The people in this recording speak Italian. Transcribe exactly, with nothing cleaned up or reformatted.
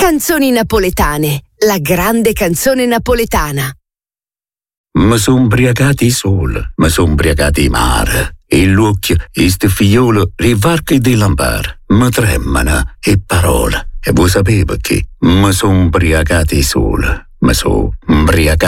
Canzoni napoletane, la grande canzone napoletana. Mi son ubriacati sole, mi son ubriacati mare, e l'occhio, e sto figliolo, le varche di lampar, mi tremano e parole. E voi sapete che mi son ubriacati sole, mi son ubriacati